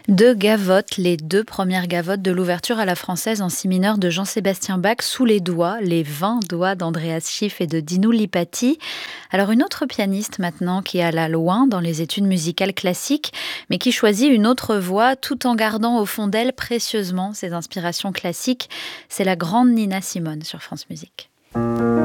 Deux gavottes, les deux premières gavottes de l'ouverture à la française en si mineur de Jean-Sébastien Bach sous les doigts, les 20 doigts d'Andreas Schiff et de Dinu Lipatti. Alors une autre pianiste maintenant qui alla loin dans les études musicales classiques, mais qui choisit une autre voie tout en gardant au fond d'elle précieusement ses inspirations classiques, c'est la grande Nina Simone sur France Musique.